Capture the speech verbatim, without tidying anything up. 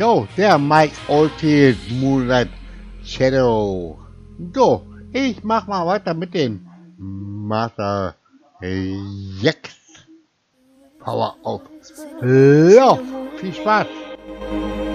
Jo, der Mike Oldfield Moonlight Shadow. So, ich mach mal weiter mit dem Master sechs Power auf. Ja, viel Spaß.